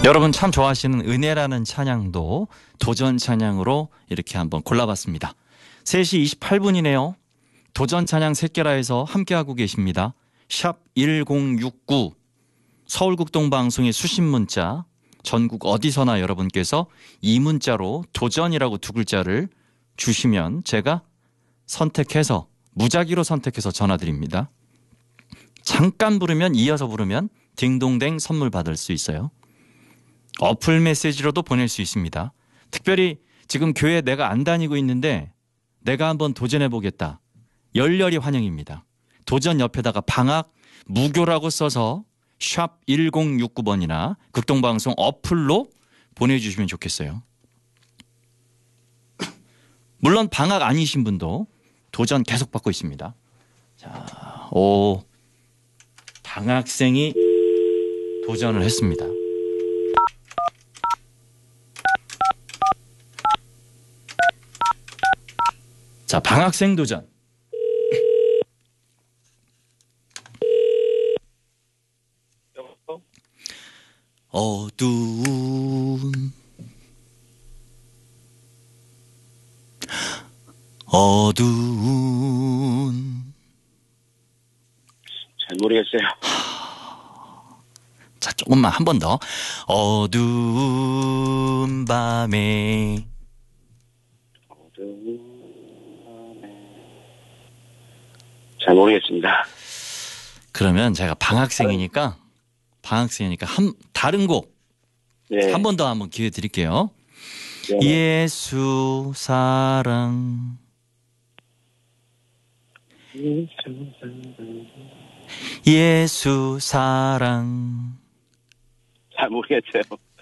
여러분 참 좋아하시는 은혜라는 찬양도 도전 찬양으로 이렇게 한번 골라봤습니다. 3시 28분이네요. 도전 찬양 새끼라에서 함께하고 계십니다. 샵 1069 서울국동방송의 수신 문자, 전국 어디서나 여러분께서 이 문자로 도전이라고 두 글자를 주시면 제가 선택해서 무작위로 선택해서 전화드립니다. 잠깐 부르면 이어서 부르면 딩동댕 선물 받을 수 있어요. 어플 메시지로도 보낼 수 있습니다. 특별히 지금 교회 내가 안 다니고 있는데 내가 한번 도전해보겠다. 열렬히 환영입니다. 도전 옆에다가 방학 무교라고 써서 샵 1069번이나 극동방송 어플로 보내주시면 좋겠어요. 물론 방학 아니신 분도 도전 계속 받고 있습니다. 자, 방학생이 도전을 했습니다. 자, 방학생 도전. 어두운 잘 모르겠어요. 자, 조금만 한 번 더. 어두운 밤에 잘 모르겠습니다. 그러면 제가 방학생이니까 다른 곡 네. 한 번 더 한번 기회 드릴게요. 네. 예수 사랑 예수 사랑 잘 모르겠어요.